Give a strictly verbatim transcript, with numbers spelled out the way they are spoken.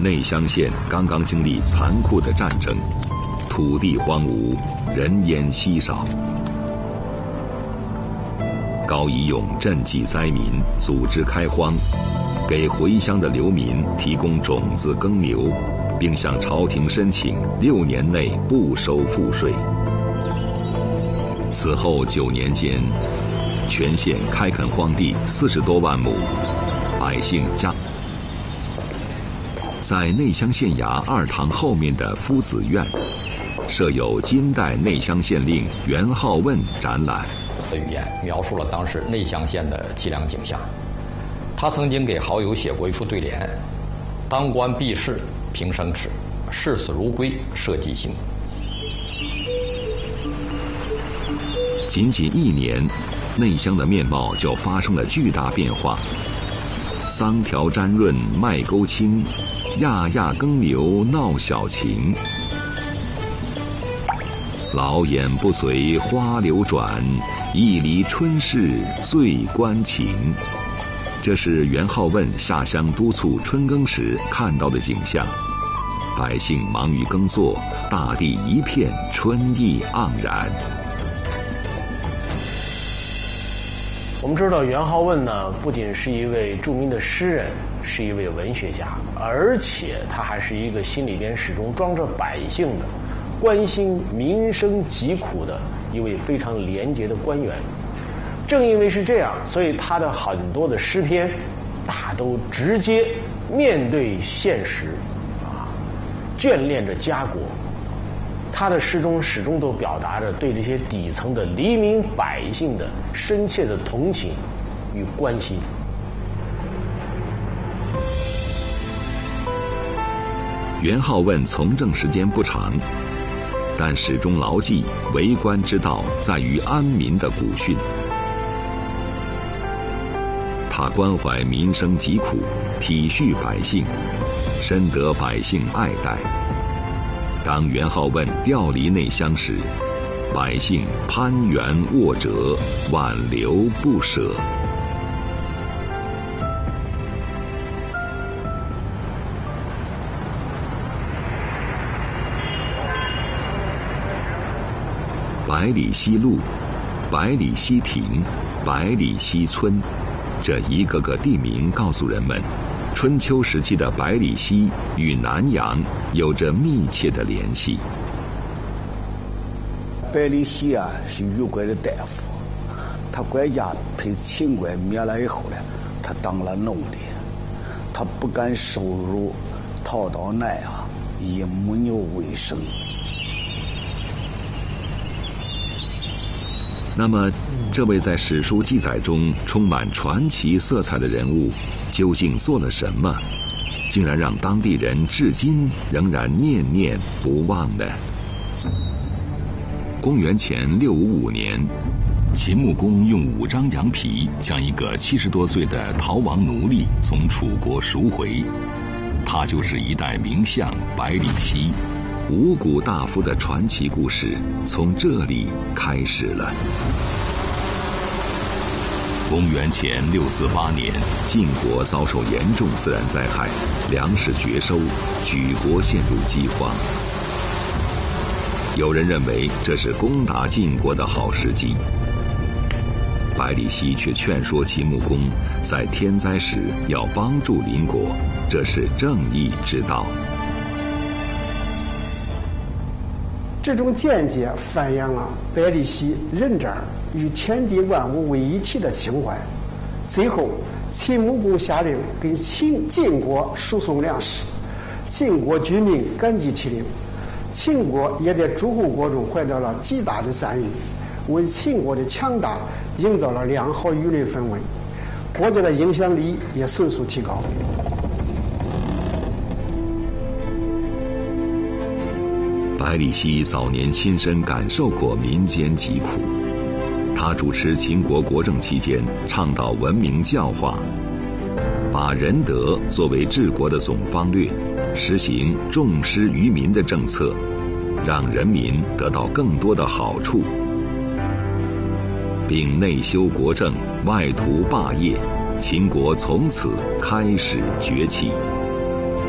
内乡县刚刚经历残酷的战争，土地荒芜，人烟稀少。高宜勇赈济灾民，组织开荒，给回乡的流民提供种子耕牛，并向朝廷申请六年内不收赋税。此后九年间，全县开垦荒地四十多万亩，百姓家。在内乡县衙二堂后面的夫子院，设有金代内乡县令袁浩问展览。 的语言描述了当时内乡县的凄凉景象。他曾经给好友写过一副对联：“当官避世平生耻，视死如归社稷心。” 仅仅一年，内乡的面貌就发生了巨大变化。桑条沾润麦沟青，亚亚耕牛闹小情。老眼不随花流转，一离春事最关情。这是袁浩问下乡督促春耕时看到的景象。百姓忙于耕作，大地一片春意盎然。 我们知道袁浩问呢，不仅是一位著名的诗人，是一位文学家，而且他还是一个心里边始终装着百姓的、关心民生疾苦的一位非常廉洁的官员。正因为是这样，所以他的很多的诗篇大都直接面对现实，啊，眷恋着家国。他的诗中始终都表达着对这些底层的黎民百姓的深切的同情与关心。 袁浩问从政时间不长，但始终牢记为官之道在于安民的古训。他关怀民生疾苦，体恤百姓，深得百姓爱戴。当袁浩问调离内乡时，百姓攀援握折，挽留不舍。百里西路、百里西亭、百里西村，这一个个地名告诉人们，春秋时期的百里奚与南阳有着密切的联系。 百里奚啊，是虞国的大夫，他国家被秦国灭了以后呢，他当了奴隶，他不敢受辱，逃到南阳，以母牛为生。 那么，这位在史书记载中充满传奇色彩的人物，究竟做了什么，竟然让当地人至今仍然念念不忘呢？公元前六五五年，秦穆公用五张羊皮将一个七十多岁的逃亡奴隶从楚国赎回，他就是一代名相百里奚。五谷大夫的传奇故事从这里开始了。公元前六四八年，晋国遭受严重自然灾害，粮食绝收，举国陷入饥荒。有人认为这是攻打晋国的好时机，百里奚却劝说秦穆公在天灾时要帮助邻国，这是正义之道。 这种见解反映了百里奚认真与天地万物为一体的情怀。最后，秦穆公下令给秦晋国输送粮食，晋国居民感激涕零，秦国也在诸侯国中获得了极大的赞誉，为秦国的强大营造了良好舆论氛围，国家的影响力也迅速提高。 百里奚早年亲身感受过民间疾苦，他主持秦国国政期间，倡导文明教化，把仁德作为治国的总方略，实行重施于民的政策，让人民得到更多的好处，并内修国政，外图霸业，秦国从此开始崛起。